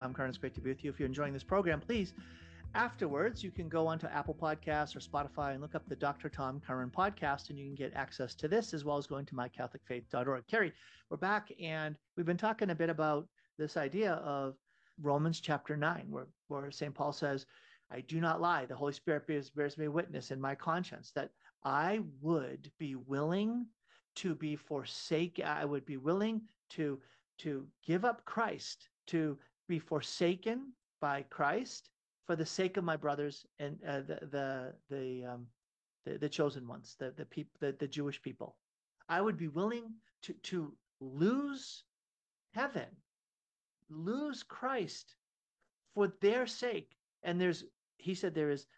Tom Curran. It's great to be with you. If you're enjoying this program, please, afterwards, you can go onto Apple Podcasts or Spotify and look up the Dr. Tom Curran podcast, and you can get access to this as well as going to mycatholicfaith.org. Carrie, we're back, and we've been talking a bit about this idea of Romans chapter 9, where St. Paul says, I do not lie. The Holy Spirit bears me witness in my conscience that I would be willing to be forsaken. I would be willing to give up Christ, to be forsaken by Christ for the sake of my brothers and the chosen ones, the Jewish people. I would be willing to lose heaven, lose Christ for their sake. And he said there is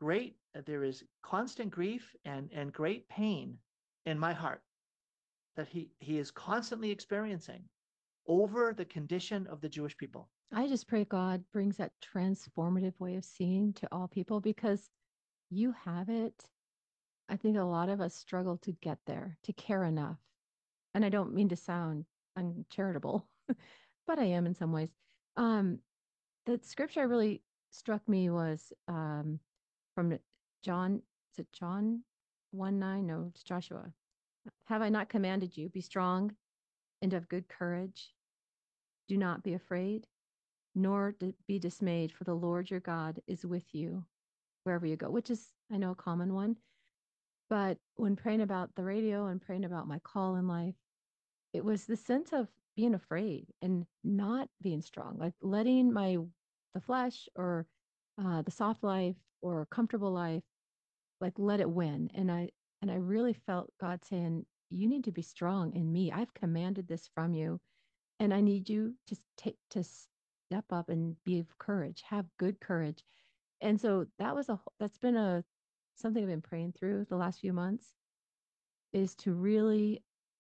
constant grief and great pain in my heart that he is constantly experiencing over the condition of the Jewish people. I just pray God brings that transformative way of seeing to all people, because you have it. I think a lot of us struggle to get there, to care enough. And I don't mean to sound uncharitable, but I am in some ways. The scripture that really struck me was from John. Is it John 1:9? No, it's Joshua. Have I not commanded you? Be strong and of good courage. Do not be afraid, nor be dismayed, for the Lord your God is with you wherever you go, which is, I know, a common one. But when praying about the radio and praying about my call in life, it was the sense of being afraid and not being strong, like letting the flesh or the soft life or comfortable life, like let it win. And I really felt God saying, you need to be strong in me. I've commanded this from you, and I need you to step up and be of courage, have good courage. And so that's been something I've been praying through the last few months, is to really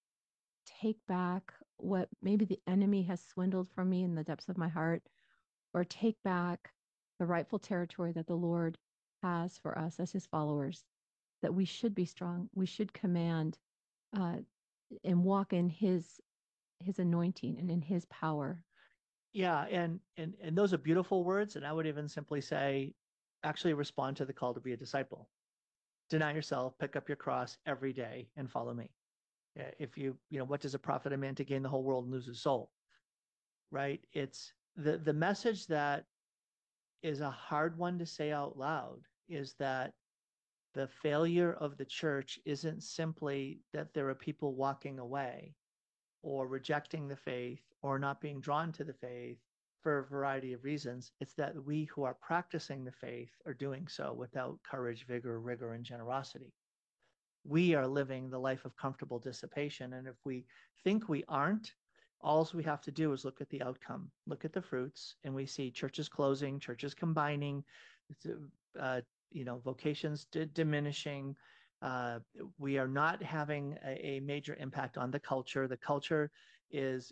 take back what maybe the enemy has swindled from me in the depths of my heart, or take back the rightful territory that the Lord has for us as his followers, that we should be strong. We should command uh, and walk in his anointing and in his power. Yeah, and those are beautiful words. And I would even simply say, actually respond to the call to be a disciple. Deny yourself, pick up your cross every day, and follow me. If what does it profit a man to gain the whole world and lose his soul? Right? It's the message that is a hard one to say out loud, is that the failure of the church isn't simply that there are people walking away or rejecting the faith or not being drawn to the faith for a variety of reasons. It's that we who are practicing the faith are doing so without courage, vigor, rigor, and generosity. We are living the life of comfortable dissipation. And if we think we aren't, all we have to do is look at the outcome, look at the fruits, and we see churches closing, churches combining, vocations diminishing. We are not having a major impact on the culture. The culture is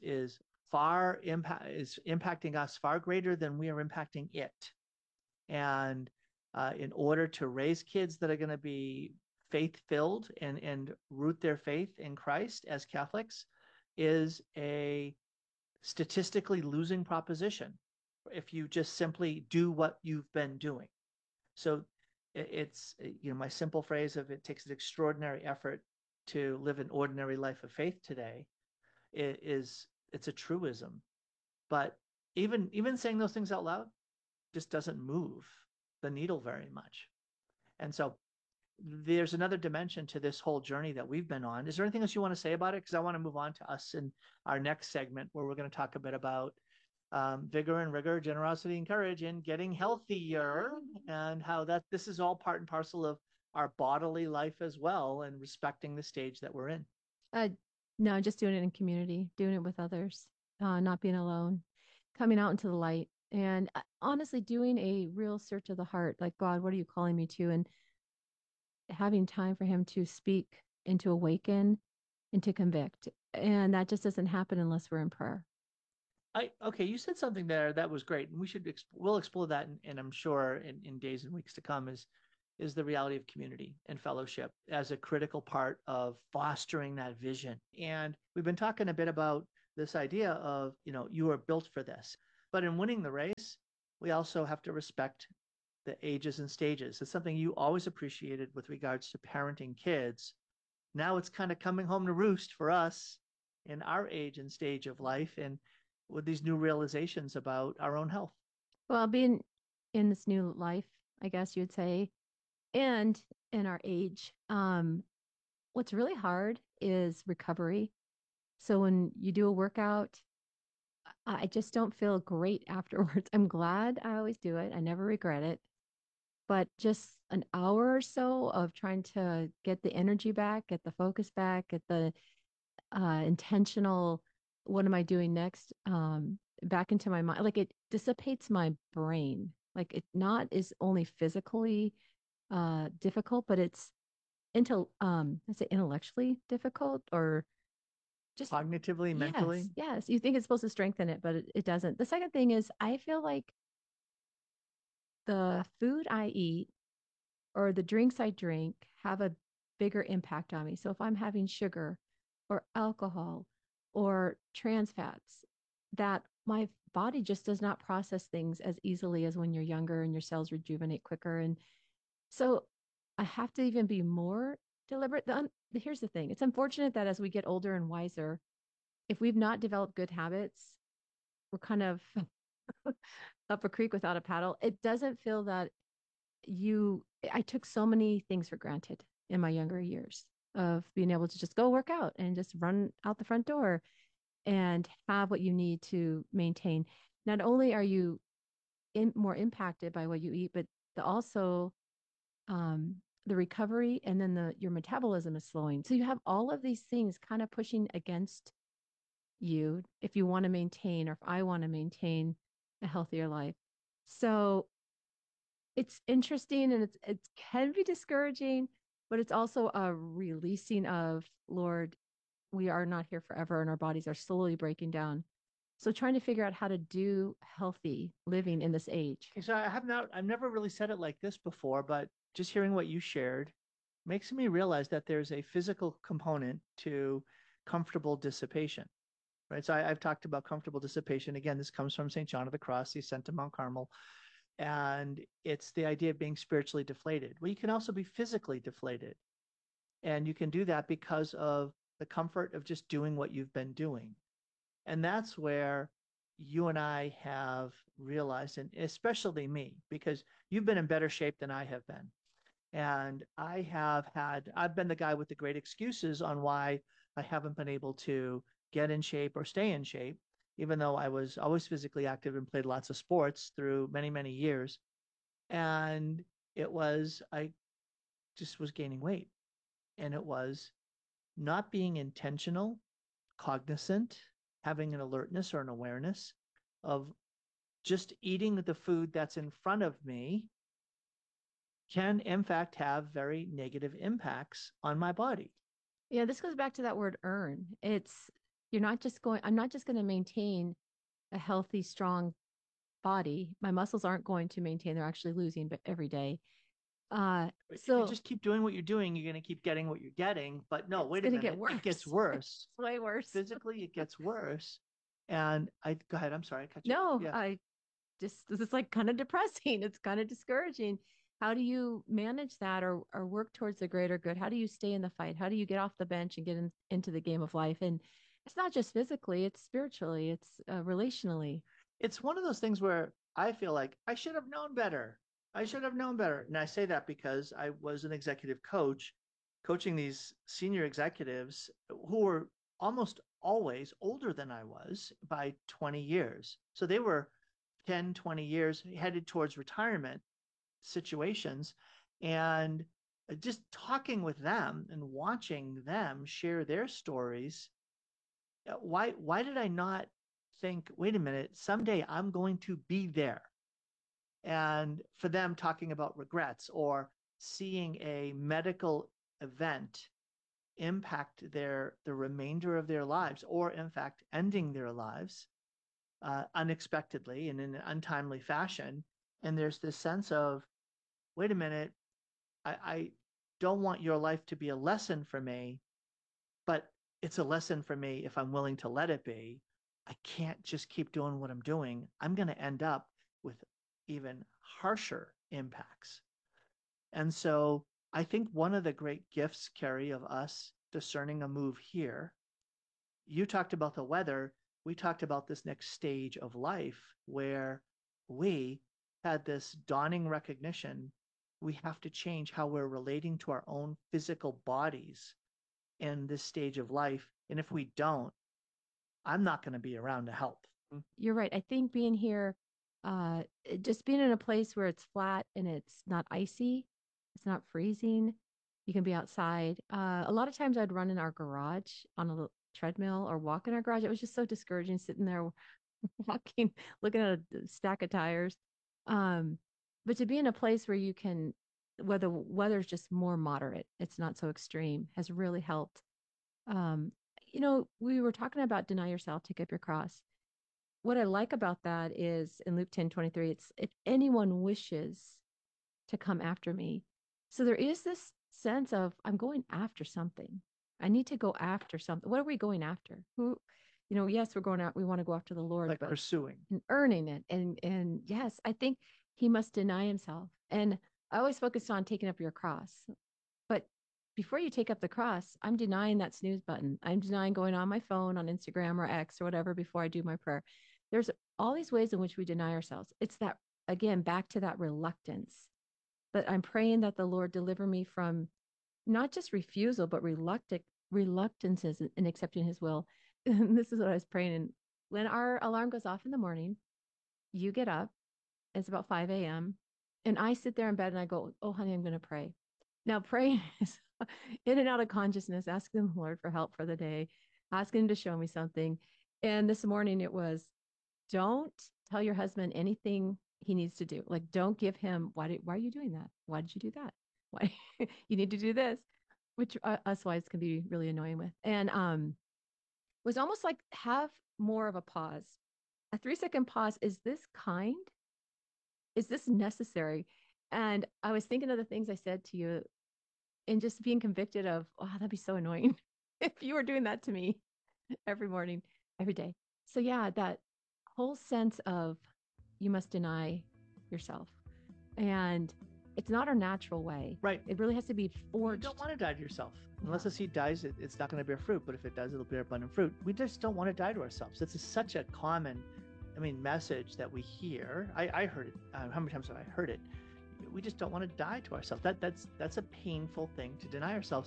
impacting us far greater than we are impacting it. And in order to raise kids that are going to be faith-filled and root their faith in Christ as Catholics is a statistically losing proposition if you just simply do what you've been doing. So it's, my simple phrase of it takes an extraordinary effort to live an ordinary life of faith today it's a truism. But even saying those things out loud just doesn't move the needle very much. And so there's another dimension to this whole journey that we've been on. Is there anything else you want to say about it? Because I want to move on to us in our next segment, where we're going to talk a bit about vigor and rigor, generosity and courage, and getting healthier, and how this is all part and parcel of our bodily life as well, and respecting the stage that we're in. Uh, no, just doing it in community, doing it with others, not being alone, coming out into the light, and honestly doing a real search of the heart, like, God, what are you calling me to? And having time for him to speak and to awaken and to convict. And that just doesn't happen unless we're in prayer. Okay, you said something there that was great, and we'll explore that, and I'm sure in days and weeks to come, is the reality of community and fellowship as a critical part of fostering that vision. And we've been talking a bit about this idea of, you are built for this. But in winning the race, we also have to respect the ages and stages. It's something you always appreciated with regards to parenting kids. Now it's kind of coming home to roost for us in our age and stage of life and with these new realizations about our own health. Well, being in this new life, I guess you would say, and in our age, what's really hard is recovery. So when you do a workout, I just don't feel great afterwards. I'm glad I always do it. I never regret it. But just an hour or so of trying to get the energy back, get the focus back, get the intentional, what am I doing next? Back into my mind. Like it dissipates my brain. Like it not is only physically difficult, but it's let's say intellectually difficult or just Cognitively, yes, mentally. yes. You think it's supposed to strengthen it, but it doesn't. The second thing is I feel like the food I eat or the drinks I drink have a bigger impact on me. So if I'm having sugar or alcohol or trans fats, that my body just does not process things as easily as when you're younger and your cells rejuvenate quicker. And so I have to even be more deliberate. Here's the thing, it's unfortunate that as we get older and wiser, if we've not developed good habits, we're kind of up a creek without a paddle. It doesn't feel that I took so many things for granted in my younger years of being able to just go work out and just run out the front door and have what you need to maintain. Not only are you more impacted by what you eat, but also um, the recovery and then your metabolism is slowing. So you have all of these things kind of pushing against you if you want to maintain or if I want to maintain a healthier life. So it's interesting and it can be discouraging, but it's also a releasing of Lord, we are not here forever and our bodies are slowly breaking down. So trying to figure out how to do healthy living in this age. Okay, so I've never really said it like this before, but just hearing what you shared makes me realize that there's a physical component to comfortable dissipation, right? So I've talked about comfortable dissipation. Again, this comes from St. John of the Cross, the ascent to Mount Carmel, and it's the idea of being spiritually deflated. Well, you can also be physically deflated, and you can do that because of the comfort of just doing what you've been doing. And that's where you and I have realized, and especially me, because you've been in better shape than I have been. And I've been the guy with the great excuses on why I haven't been able to get in shape or stay in shape, even though I was always physically active and played lots of sports through many, many years. And I just was gaining weight. And it was not being intentional, cognizant, having an alertness or an awareness of just eating the food that's in front of me can in fact have very negative impacts on my body. Yeah, this goes back to that word earn. I'm not just going to maintain a healthy, strong body. My muscles aren't going to maintain, they're actually losing but every day. If you So just keep doing what you're doing, you're going to keep getting what you're getting. But no, it's wait a going to get minute, worse. it gets worse. It's way worse. Physically, it gets worse. And I go ahead. I'm sorry, I cut you off. No, Yeah. this is like kind of depressing. It's kind of discouraging. How do you manage that or work towards the greater good? How do you stay in the fight? How do you get off the bench and into the game of life? And it's not just physically, it's spiritually, it's relationally. It's one of those things where I feel like I should have known better. I should have known better. And I say that because I was an executive coach, coaching these senior executives who were almost always older than I was by 20 years. So they were 10, 20 years headed towards retirement situations. And just talking with them and watching them share their stories, why did I not think, wait a minute, someday I'm going to be there? And for them talking about regrets or seeing a medical event impact the remainder of their lives, or in fact ending their lives unexpectedly and in an untimely fashion. And there's this sense of, wait a minute, I don't want your life to be a lesson for me, but it's a lesson for me if I'm willing to let it be. I can't just keep doing what I'm doing. I'm going to end up with even harsher impacts. And so I think one of the great gifts, Carrie, of us discerning a move here, you talked about the weather. We talked about this next stage of life where we had this dawning recognition we have to change how we're relating to our own physical bodies in this stage of life. And if we don't, I'm not going to be around to help. You're right. I think being here, just being in a place where it's flat and it's not icy, it's not freezing, you can be outside. A lot of times I'd run in our garage on a little treadmill or walk in our garage. It was just so discouraging sitting there walking, looking at a stack of tires. Um, but to be in a place where you can, where the weather's just more moderate, it's not so extreme, has really helped. Um, we were talking about deny yourself, take up your cross. What I like about that is in Luke 10:23, it's if anyone wishes to come after me. So there is this sense of I'm going after something. I need to go after something. What are we going after? Yes, we're going out, we want to go after the Lord, Like but pursuing. and earning it. And yes, I think he must deny himself. And I always focused on taking up your cross. But before you take up the cross, I'm denying that snooze button. I'm denying going on my phone on Instagram or X or whatever before I do my prayer. There's all these ways in which we deny ourselves. It's that, again, back to that reluctance. But I'm praying that the Lord deliver me from not just refusal, but reluctances in accepting his will. And this is what I was praying. And when our alarm goes off in the morning, you get up, it's about 5 a.m. And I sit there in bed and I go, oh, honey, I'm going to pray. Now, praying is in and out of consciousness, asking the Lord for help for the day, asking him to show me something. And this morning it was, don't tell your husband anything he needs to do. Like, don't give him, why are you doing that? Why did you do that? Why you need to do this, which us wives can be really annoying with. And was almost like have more of a pause, a 3-second pause. Is this kind? Is this necessary? And I was thinking of the things I said to you and just being convicted of, oh, that'd be so annoying if you were doing that to me every morning, every day. So, yeah, that whole sense of you must deny yourself. And it's not our natural way. Right. It really has to be forged. You don't want to die to yourself. Unless a seed dies, it's not going to bear fruit. But if it does, it'll bear abundant fruit. We just don't want to die to ourselves. It's such a common, message that we hear. I heard it. How many times have I heard it? We just don't want to die to ourselves. That's a painful thing to deny ourselves.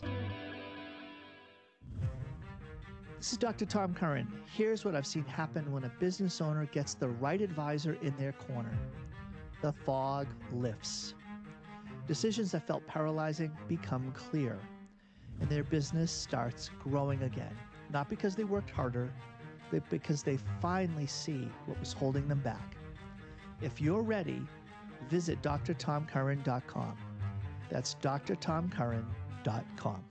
This is Dr. Tom Curran. Here's what I've seen happen when a business owner gets the right advisor in their corner. The fog lifts. Decisions that felt paralyzing become clear, and their business starts growing again. Not because they worked harder, but because they finally see what was holding them back. If you're ready, visit drtomcurran.com. That's drtomcurran.com.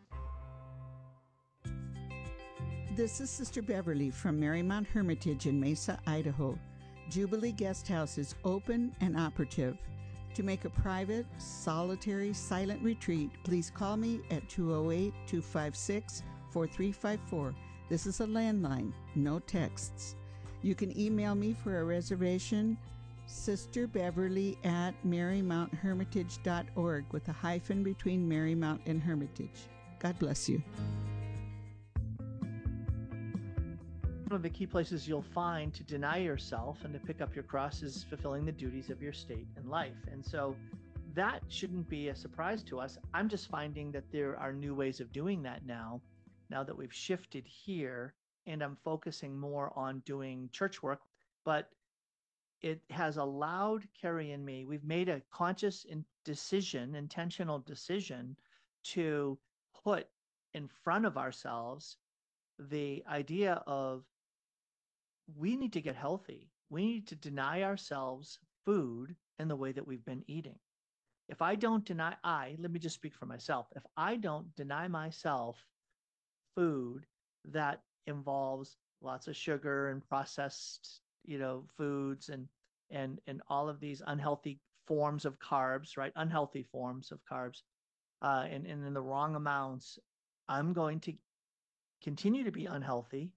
This is Sister Beverly from Marymount Hermitage in Mesa, Idaho. Jubilee Guest House is open and operative. To make a private, solitary, silent retreat, please call me at 208-256-4354. This is a landline, no texts. You can email me for a reservation, sisterbeverly@marymounthermitage.org with a hyphen between Marymount and Hermitage. God bless you. One of the key places you'll find to deny yourself and to pick up your cross is fulfilling the duties of your state in life. And so that shouldn't be a surprise to us. I'm just finding that there are new ways of doing that now that we've shifted here, and I'm focusing more on doing church work. But it has allowed Carrie and me, we've made a conscious intentional decision to put in front of ourselves the idea of we need to get healthy. We need to deny ourselves food in the way that we've been eating. If I don't let me just speak for myself. If I don't deny myself food that involves lots of sugar and processed, foods and all of these unhealthy forms of carbs, right? Unhealthy forms of carbs, and in the wrong amounts, I'm going to continue to be unhealthy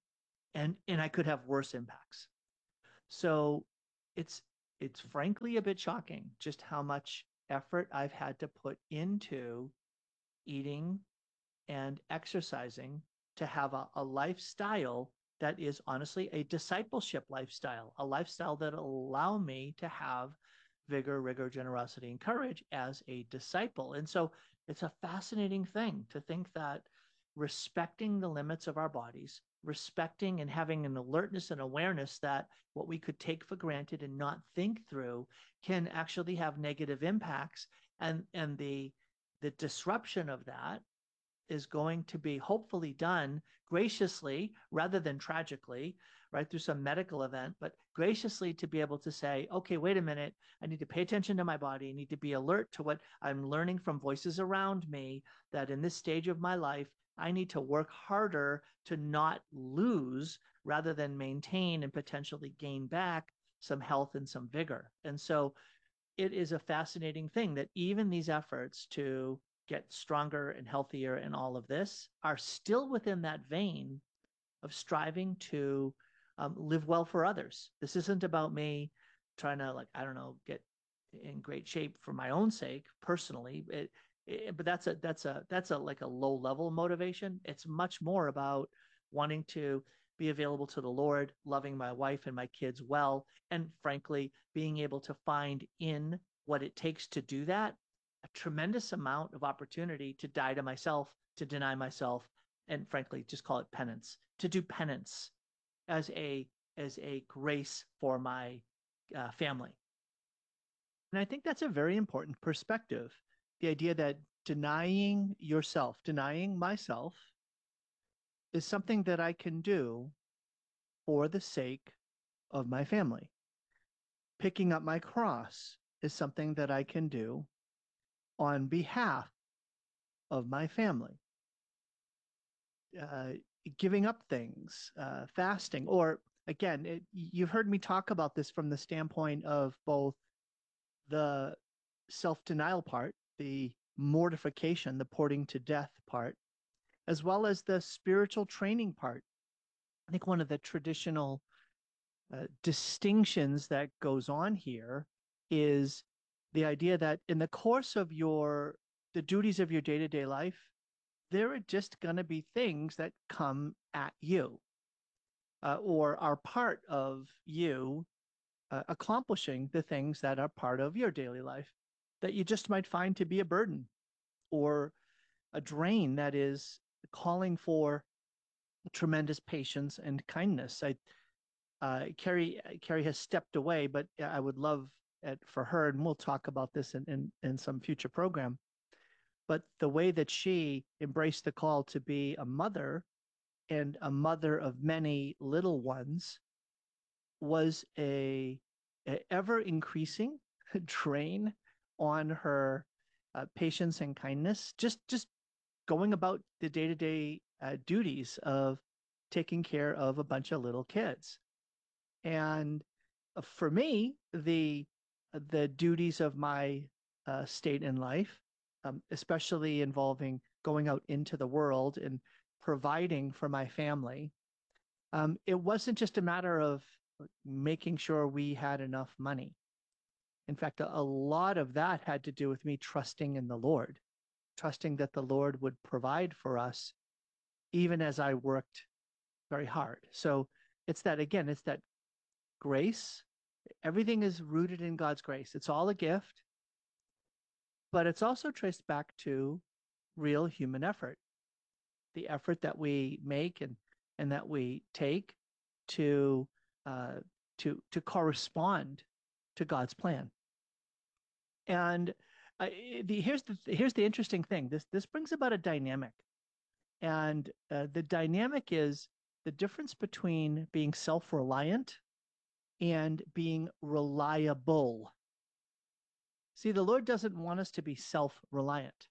and I could have worse impacts. So it's it's frankly a bit shocking just how much effort I've had to put into eating and exercising to have a lifestyle that is honestly a discipleship lifestyle, a lifestyle that allow me to have vigor, rigor, generosity, and courage as a disciple. And so it's a fascinating thing to think that respecting the limits of our bodies, respecting and having an alertness and awareness that what we could take for granted and not think through can actually have negative impacts. And the disruption of that is going to be hopefully done graciously rather than tragically, right, through some medical event, but graciously to be able to say, okay, wait a minute, I need to pay attention to my body. I need to be alert to what I'm learning from voices around me, that in this stage of my life, I need to work harder to not lose rather than maintain and potentially gain back some health and some vigor. And so it is a fascinating thing that even these efforts to get stronger and healthier and all of this are still within that vein of striving to live well for others. This isn't about me trying to, like, I don't know, get in great shape for my own sake personally. But that's a like a low level motivation. It's much more about wanting to be available to the Lord, loving my wife and my kids well, and frankly, being able to find in what it takes to do that a tremendous amount of opportunity to die to myself, to deny myself, and frankly, just call it penance, to do penance as a grace for my family. And I think that's a very important perspective. The idea that denying yourself, denying myself, is something that I can do for the sake of my family. Picking up my cross is something that I can do on behalf of my family. Uh, Giving up things, fasting, or again, you've heard me talk about this from the standpoint of both the self denial part, the mortification, the putting to death part, as well as the spiritual training part. I think one of the traditional distinctions that goes on here is the idea that in the course of the duties of your day-to-day life, there are just going to be things that come at you or are part of you accomplishing the things that are part of your daily life that you just might find to be a burden or a drain that is calling for tremendous patience and kindness. Carrie has stepped away, but I would love it for her, and we'll talk about this in some future program. But the way that she embraced the call to be a mother and a mother of many little ones was a ever increasing drain on her patience and kindness. Just going about the day to day duties of taking care of a bunch of little kids. And for me, the duties of my state in life, especially involving going out into the world and providing for my family, it wasn't just a matter of making sure we had enough money. In fact, a lot of that had to do with me trusting in the Lord, trusting that the Lord would provide for us, even as I worked very hard. So it's that, again, it's that grace. Everything is rooted in God's grace. It's all a gift, but it's also traced back to real human effort, the effort that we make and that we take to uh, to correspond to God's plan. And here's the interesting thing. This brings about a dynamic, and the dynamic is the difference between being self-reliant and being reliable. See, the Lord doesn't want us to be self-reliant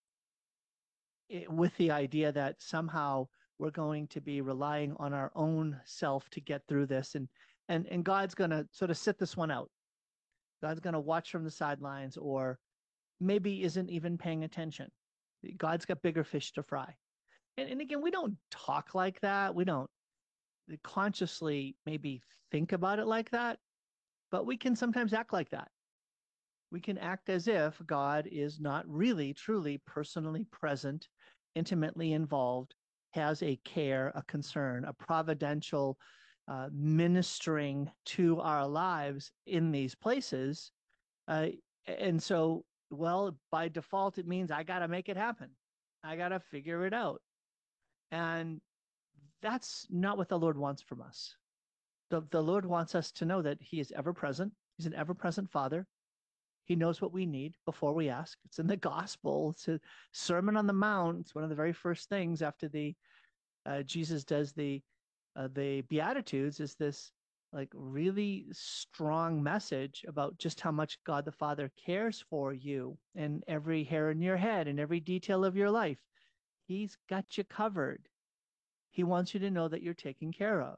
with the idea that somehow we're going to be relying on our own self to get through this, and God's going to sort of sit this one out. God's going to watch from the sidelines, or maybe isn't even paying attention. God's got bigger fish to fry. And again, we don't talk like that. We don't consciously maybe think about it like that, but we can sometimes act like that. We can act as if God is not really, truly, personally present, intimately involved, has a care, a concern, a providential ministering to our lives in these places. Uh, and so, well, by default, it means I got to make it happen. I got to figure it out. And that's not what the Lord wants from us. The Lord wants us to know that He is ever present. He's an ever present Father. He knows what we need before we ask. It's in the gospel. It's a Sermon on the Mount. It's one of the very first things after the Jesus does the Beatitudes, is this like really strong message about just how much God the Father cares for you and every hair in your head and every detail of your life. He's got you covered. He wants you to know that you're taken care of.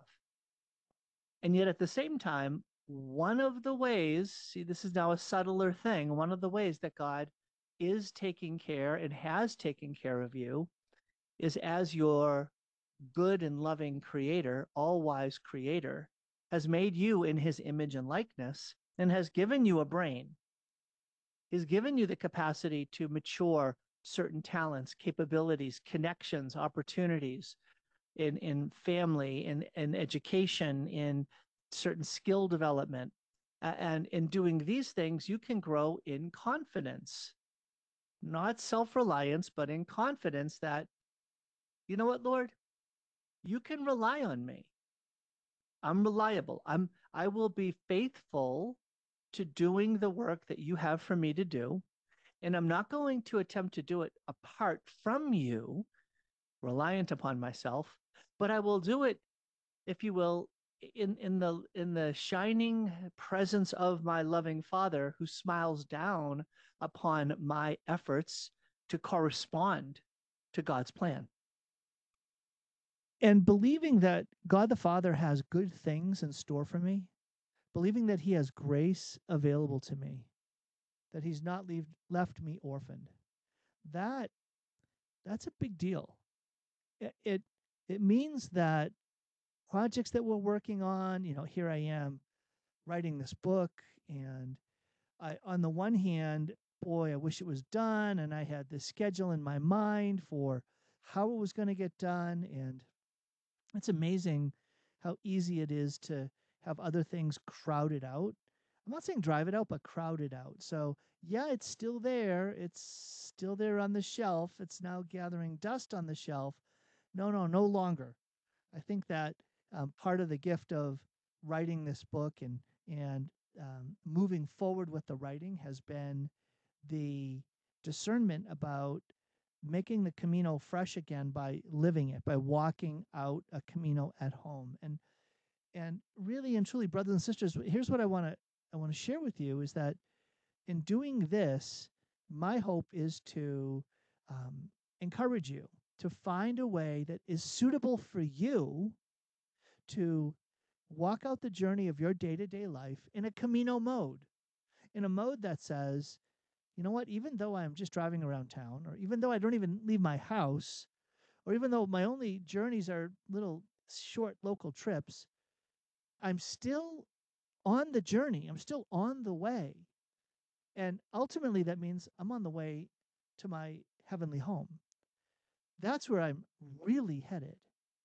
And yet at the same time, one of the ways, see, this is now a subtler thing, one of the ways that God is taking care and has taken care of you is as your good and loving creator, all wise creator, has made you in his image and likeness and has given you a brain. He's given you the capacity to mature certain talents, capabilities, connections, opportunities in family, in education, in certain skill development. And in doing these things, you can grow in confidence, not self-reliance, but in confidence that, you know what, Lord, you can rely on me. I'm reliable. I will be faithful to doing the work that you have for me to do. And I'm not going to attempt to do it apart from you, reliant upon myself, but I will do it, if you will, in the shining presence of my loving Father who smiles down upon my efforts to correspond to God's plan. And believing that God the Father has good things in store for me, believing that He has grace available to me, that He's not left me orphaned, that's a big deal. It means that projects that we're working on, here I am writing this book, and on the one hand, boy, I wish it was done, and I had this schedule in my mind for how it was going to get done, and it's amazing how easy it is to have other things crowded out. I'm not saying drive it out, but crowd it out. So, yeah, it's still there. It's still there on the shelf. It's now gathering dust on the shelf. No longer. I think that part of the gift of writing this book and moving forward with the writing has been the discernment about making the Camino fresh again by living it, by walking out a Camino at home. And really and truly, brothers and sisters, here's what I want to share with you is that in doing this, my hope is to encourage you to find a way that is suitable for you to walk out the journey of your day-to-day life in a Camino mode, in a mode that says, you know what, even though I'm just driving around town, or even though I don't even leave my house, or even though my only journeys are little short local trips, I'm still on the journey. I'm still on the way. And ultimately, that means I'm on the way to my heavenly home. That's where I'm really headed.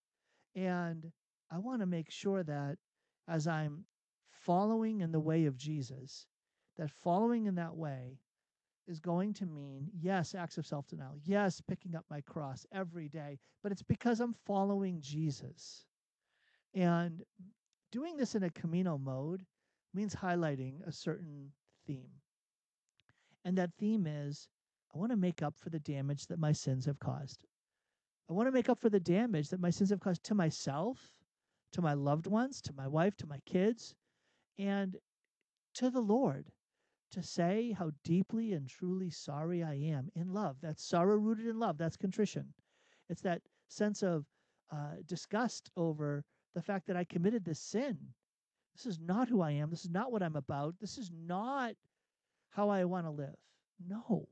And I want to make sure that as I'm following in the way of Jesus, that following in that way is going to mean, yes, acts of self-denial, yes, picking up my cross every day, but it's because I'm following Jesus. And doing this in a Camino mode means highlighting a certain theme. And that theme is, I want to make up for the damage that my sins have caused. I want to make up for the damage that my sins have caused to myself, to my loved ones, to my wife, to my kids, and to the Lord, to say how deeply and truly sorry I am in love. That's sorrow rooted in love. That's contrition. It's that sense of disgust over the fact that I committed this sin. This is not who I am. This is not what I'm about. This is not how I want to live. No.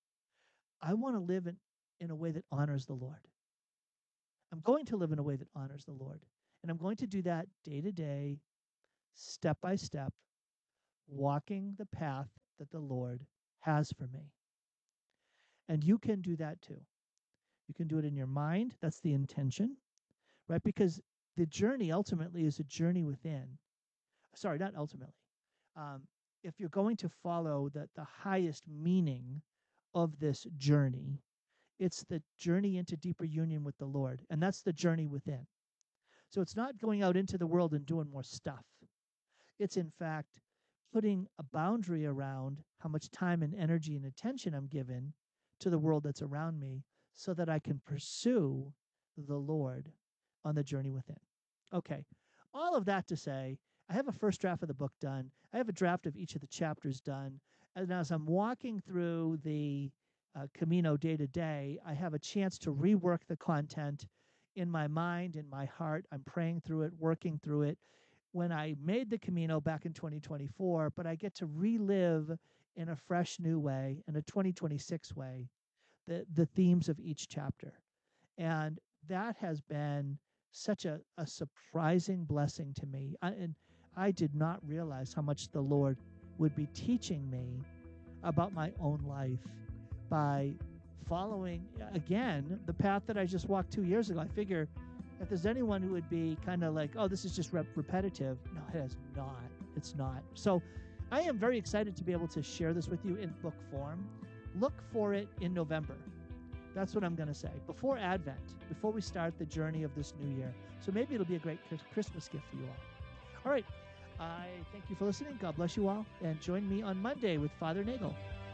I want to live in a way that honors the Lord. I'm going to live in a way that honors the Lord. And I'm going to do that day to day, step by step, walking the path that the Lord has for me. And you can do that too. You can do it in your mind. That's the intention, right? Because the journey ultimately is a journey within. Sorry, not ultimately. If you're going to follow the highest meaning of this journey, it's the journey into deeper union with the Lord. And that's the journey within. So it's not going out into the world and doing more stuff. It's in fact putting a boundary around how much time and energy and attention I'm given to the world that's around me so that I can pursue the Lord on the journey within. Okay, all of that to say, I have a first draft of the book done. I have a draft of each of the chapters done. And as I'm walking through the Camino day to day, I have a chance to rework the content in my mind, in my heart. I'm praying through it, working through it. When I made the Camino back in 2024, but I get to relive in a fresh new way, in a 2026 way, the themes of each chapter. And that has been such a surprising blessing to me. And I did not realize how much the Lord would be teaching me about my own life by following, again, the path that I just walked 2 years ago. I figure if there's anyone who would be kind of like, oh, this is just repetitive, no, it is not. It's not. So I am very excited to be able to share this with you in book form. Look for it in November. That's what I'm going to say. Before Advent, before we start the journey of this new year. So maybe it'll be a great Christmas gift for you all. All right. I thank you for listening. God bless you all. And join me on Monday with Father Nagel.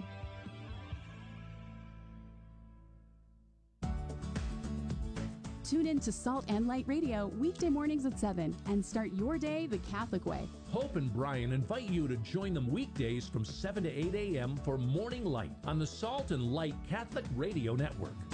Tune in to Salt and Light Radio weekday mornings at 7 and start your day the Catholic way. Hope and Brian invite you to join them weekdays from 7 to 8 a.m. for Morning Light on the Salt and Light Catholic Radio Network.